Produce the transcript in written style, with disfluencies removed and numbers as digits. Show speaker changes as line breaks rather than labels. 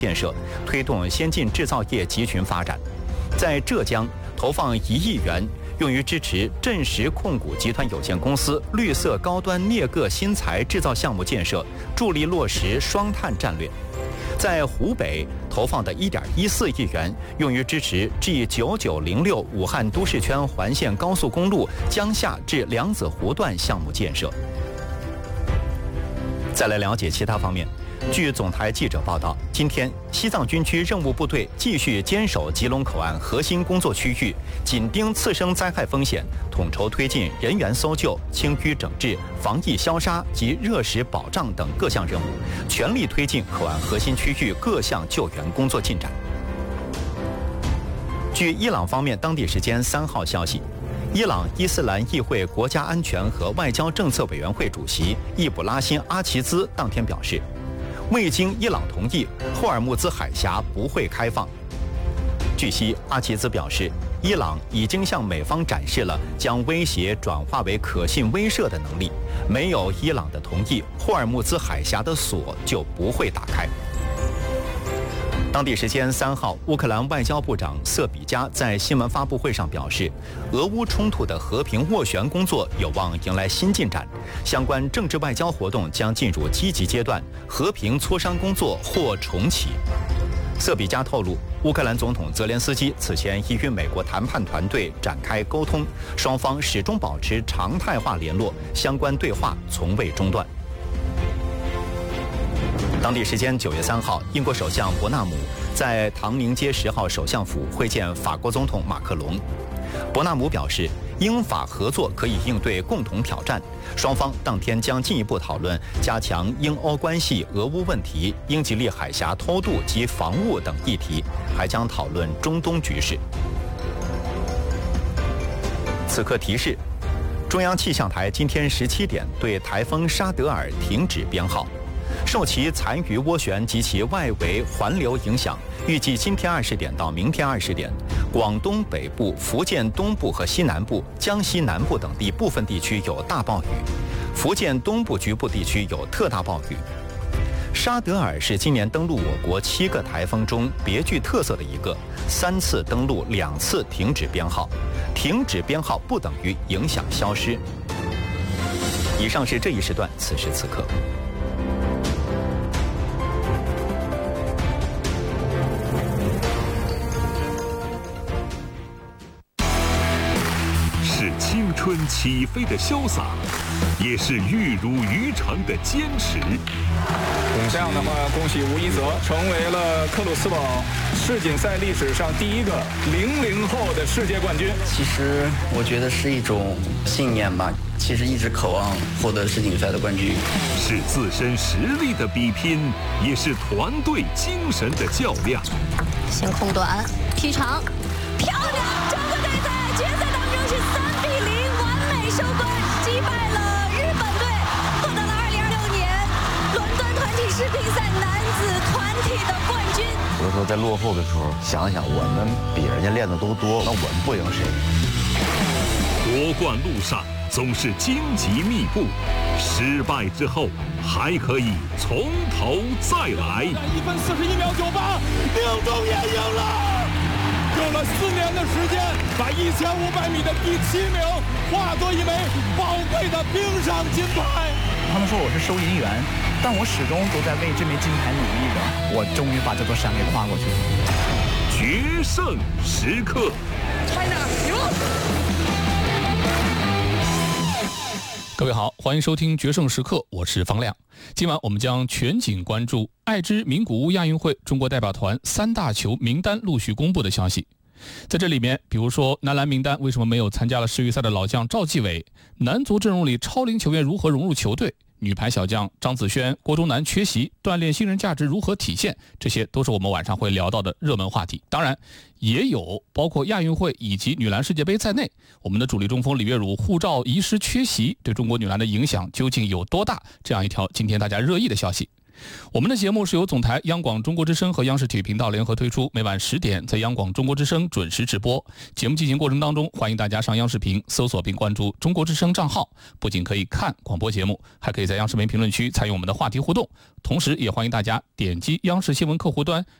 建设，推动先进制造业集群发展。在浙江投放1亿元，用于支持振实控股集团有限公司绿色高端镍铬新材制造项目建设，助力落实双碳战略。在湖北投放的1.14亿元，用于支持 G9906 武汉都市圈环线高速公路江夏至梁子湖段项目建设。再来了解其他方面。据总台记者报道，今天西藏军区任务部队继续坚守吉隆口岸核心工作区域，紧盯次生灾害风险，统筹推进人员搜救、清淤整治、防疫消杀及热食保障等各项任务，全力推进口岸核心区域各项救援工作进展。据伊朗方面当地时间3号消息，伊朗伊斯兰议会国家安全和外交政策委员会主席易卜拉欣·阿齐兹当天表示，未经伊朗同意，霍尔木兹海峡不会开放。据悉，阿齐兹表示，伊朗已经向美方展示了将威胁转化为可信威慑的能力，没有伊朗的同意，霍尔木兹海峡的锁就不会打开。当地时间3号，乌克兰外交部长瑟比加在新闻发布会上表示，俄乌冲突的和平斡旋工作有望迎来新进展，相关政治外交活动将进入积极阶段，和平磋商工作或重启。瑟比加透露，乌克兰总统泽连斯基此前已与美国谈判团队展开沟通，双方始终保持常态化联络，相关对话从未中断。当地时间9月3号，英国首相伯纳姆在唐宁街10号首相府会见法国总统马克龙。伯纳姆表示，英法合作可以应对共同挑战，双方当天将进一步讨论加强英欧关系、俄乌问题、英吉利海峡偷渡及防务等议题，还将讨论中东局势。此刻提示，中央气象台今天17点对台风沙德尔停止编号。受其残余涡旋及其外围环流影响，预计今天20点到明天20点，广东北部、福建东部和西南部、江西南部等地部分地区有大暴雨，福建东部局部地区有特大暴雨。沙德尔是今年登陆我国7个台风中别具特色的一个，3次登陆，2次停止编号。停止编号不等于影响消失。以上是这一时段此时此刻。
青春起飞的潇洒，也是玉汝于成的坚持。
这样的话，恭喜吴一泽成为了克鲁斯堡世锦赛历史上第一个00后的世界冠军。
其实我觉得是一种信念吧，其实一直渴望获得世锦赛的冠军。
是自身实力的比拼，也是团队精神的较量。
先控短，踢长，漂亮！整个队在决赛当中是3比0完美收官，击败了日本队，获得了2026年伦敦团体世乒赛男子团体的冠军。
有的时候在落后的时候，想想我们比人家练的都多，那我们不赢谁？
夺冠路上总是荆棘密布，失败之后还可以从头再来。
1分41秒98，宁中也赢了。用了4年的时间，把1500米的第7名化作一枚宝贵的冰上金牌。
他们说我是收银员，但我始终都在为这枚金牌努力着。我终于把这座山给跨过去了。
决胜时刻
China 赢！
各位好，欢迎收听《决胜时刻》，我是方亮。今晚我们将全景关注爱知名古屋亚运会中国代表团3大球名单陆续公布的消息。在这里面，比如说男篮名单为什么没有参加了世预赛的老将赵继伟，男足阵容里超龄球员如何融入球队，女排小将张子萱、郭忠南缺席，锻炼新人价值如何体现，这些都是我们晚上会聊到的热门话题。当然也有包括亚运会以及女篮世界杯在内，我们的主力中锋李月汝护照遗失缺席对中国女篮的影响究竟有多大，这样一条今天大家热议的消息。 我们的节目是由总台央广中国之声和央视体育频道联合推出，每晚10点在央广中国之声准时直播。节目进行过程当中，欢迎大家上央视频搜索并关注中国之声账号，不仅可以看广播节目，还可以在央视频评论区参与我们的话题互动。同时也欢迎大家点击央视新闻客户端